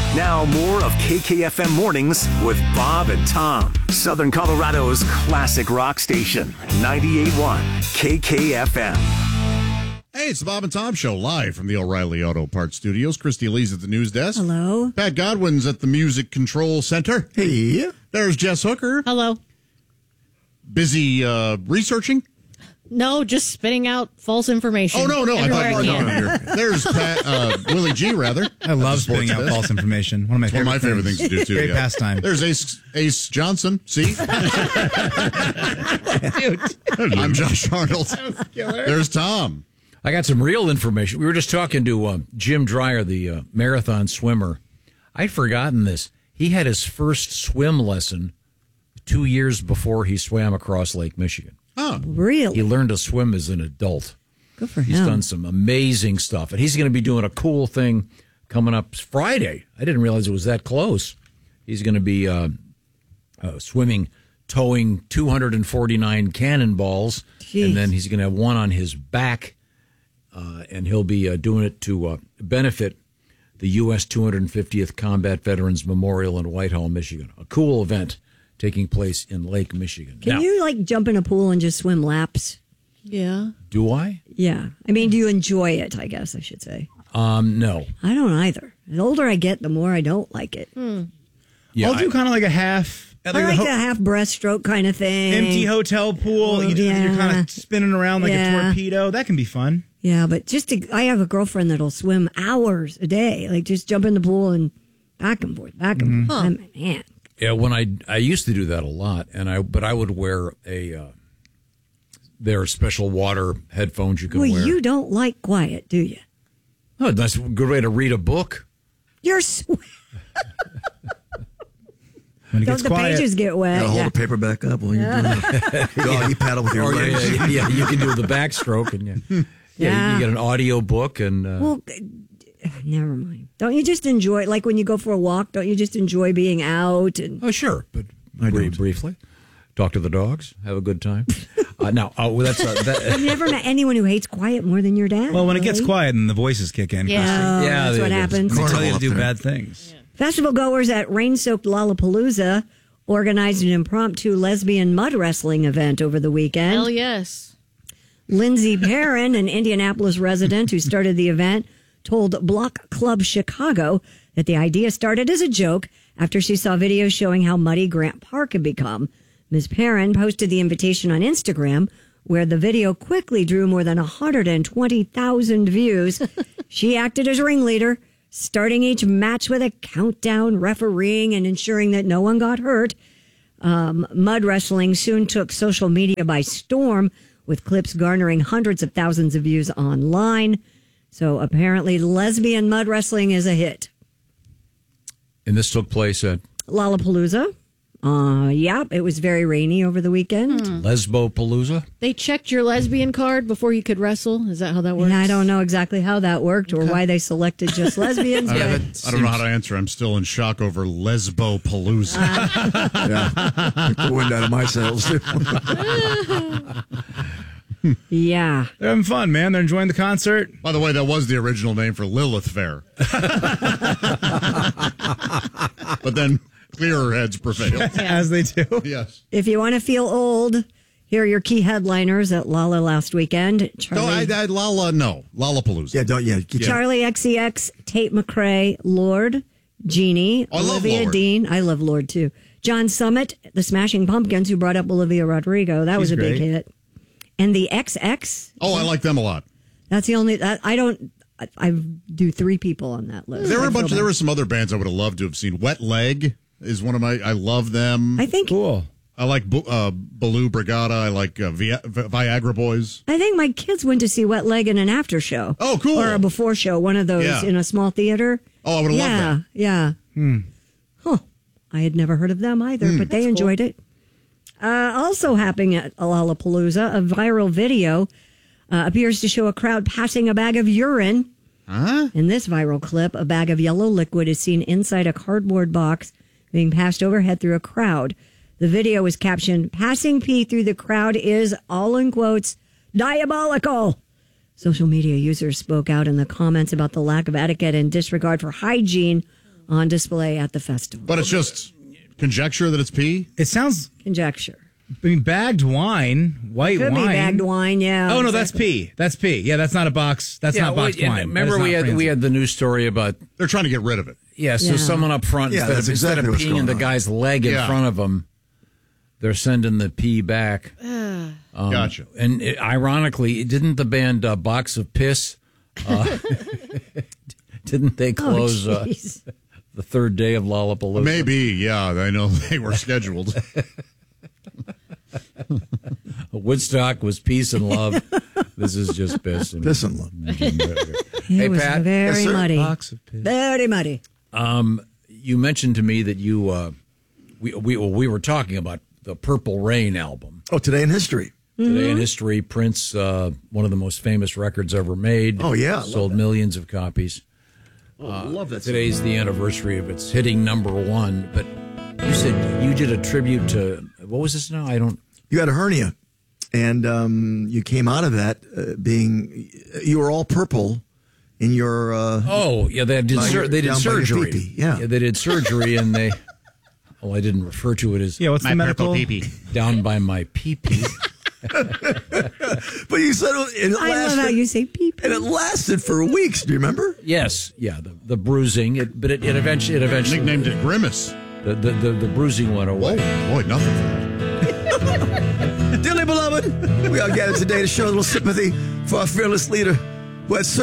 Now more of KKFM Mornings with Bob and Tom. Southern Colorado's classic rock station, 98.1 KKFM. Hey, it's the Bob and Tom Show, live from the O'Reilly Auto Parts Studios. Christy Lee's at the news desk. Hello. Pat Godwin's at the Music Control Center. Hey. There's Jess Hooker. Hello. Busy researching? No, just spitting out false information. Oh, no. I thought everywhere you I were can. There's Pat, Willie G, rather. I love spitting out false information. One of my favorite things to do, too. Great pastime. There's Ace Johnson. See? I'm Josh Arnold. There's Tom. I got some real information. We were just talking to Jim Dreyer, the marathon swimmer. I'd forgotten this. He had his first swim lesson 2 years before he swam across Lake Michigan. Oh, really? He learned to swim as an adult. Good for him. He's done some amazing stuff. And he's going to be doing a cool thing coming up Friday. I didn't realize it was that close. He's going to be swimming, towing 249 cannonballs. Jeez. And then he's going to have one on his back. And he'll be doing it to benefit the U.S. 250th Combat Veterans Memorial in Whitehall, Michigan. A cool event taking place in Lake Michigan. Can you, jump in a pool and just swim laps? Yeah. Do I? Yeah. I mean, do you enjoy it, I guess I should say? No. I don't either. The older I get, the more I don't like it. Yeah, I'll do kind of like a half. I like the half breaststroke kind of thing. Empty hotel pool. You're kind of spinning around like a torpedo. That can be fun. Yeah, but I have a girlfriend that'll swim hours a day. Just jump in the pool and back and forth. Man. Yeah, when I used to do that a lot, but I would wear there are special water headphones you can wear. Well, you don't like quiet, do you? Oh, that's a good way to read a book. You're When it don't gets the quiet, pages get wet? Gotta hold the paper back up while you're doing it. You paddle with your legs. Yeah, you can do the backstroke, and you get an audio book and. Well, never mind. Don't you just enjoy, when you go for a walk, don't you just enjoy being out? Oh, sure, but briefly. Talk to the dogs, have a good time. I've never met anyone who hates quiet more than your dad. Well, when it gets quiet and the voices kick in, Yeah. That's what happens. they tell you to do bad things. Yeah. Festival goers at rain-soaked Lollapalooza organized an impromptu lesbian mud wrestling event over the weekend. Hell yes. Lindsay Perrin, an Indianapolis resident who started the event, told Block Club Chicago that the idea started as a joke after she saw videos showing how muddy Grant Park had become. Ms. Perrin posted the invitation on Instagram, where the video quickly drew more than 120,000 views. She acted as ringleader, starting each match with a countdown, refereeing, and ensuring that no one got hurt. Mud wrestling soon took social media by storm, with clips garnering hundreds of thousands of views online. So apparently lesbian mud wrestling is a hit. And this took place at? Lollapalooza. Yeah, it was very rainy over the weekend. Lesbopalooza? They checked your lesbian card before you could wrestle. Is that how that works? I don't know exactly how that worked or why they selected just lesbians. I don't know how to answer. I'm still in shock over Lesbopalooza. Took the wind out of my sails, too. Yeah. They're having fun, man. They're enjoying the concert. By the way, that was the original name for Lilith Fair. But then clearer heads prevailed. As they do. Yes. If you want to feel old, here are your key headliners at Lolla last weekend. Lollapalooza. Yeah, Charlie XCX, Tate McRae, Lord, Genie, I love Olivia Lord. Dean. I love Lord too. John Summit, the Smashing Pumpkins, who brought up Olivia Rodrigo. That was a big hit. And the XX. Oh, I like them a lot. That's the only. I do three people on that list. There were some other bands I would have loved to have seen. Wet Leg is one of my. I love them. I think. Cool. I like Baloo Brigada. I like Viagra Boys. I think my kids went to see Wet Leg in an after show. Oh, cool. Or a before show, one of those in a small theater. Oh, I would have loved that. Yeah. Huh. I had never heard of them either, but they enjoyed it. Also happening at Lollapalooza, a viral video appears to show a crowd passing a bag of urine. In this viral clip, a bag of yellow liquid is seen inside a cardboard box being passed overhead through a crowd. The video is captioned, "Passing pee through the crowd is, all in quotes, diabolical." Social media users spoke out in the comments about the lack of etiquette and disregard for hygiene on display at the festival. But it's just conjecture that it's pee? It sounds. Conjecture. I mean, bagged wine, white Could wine. be bagged wine, yeah. Oh, no, exactly. that's pee. That's pee. Yeah, that's not a box. That's not boxed wine. Remember we had the news story about. They're trying to get rid of it. Yeah, so someone up front, Yeah, that's instead exactly of what's peeing in going the on. guy's leg in front of them, they're sending the pee back. Gotcha. And ironically, didn't the band Box of Piss, didn't they close jeez. the third day of Lollapalooza? Maybe, yeah. I know they were scheduled. Woodstock was peace and love. This is just piss. Piss and love. Hey, was Pat. very Yes, sir. muddy. Box of piss. Very muddy. You mentioned to me that you we were talking about the Purple Rain album. Oh, Today in History. Today in History, Prince, one of the most famous records ever made. Oh, yeah, I love sold that. millions of copies. I love that. Today's the anniversary of its hitting #1. But you said you did a tribute to what was this now? I don't. You had a hernia, and you came out of that you were all purple in your. Oh yeah, they did. By your- They did down by your surgery. pee-pee, yeah. They did surgery, and they. Oh, I didn't refer to it as Yeah, what's My the medical? purple pee-pee. down by my pee-pee. But you said it I lasted. love how you say peep. And it lasted for weeks. Do you remember? Yes, yeah, the bruising. But it eventually Nicknamed it Grimace. the bruising went away. Boy, nothing for that. Dearly beloved, we are gathered today to show a little sympathy for our fearless leader who had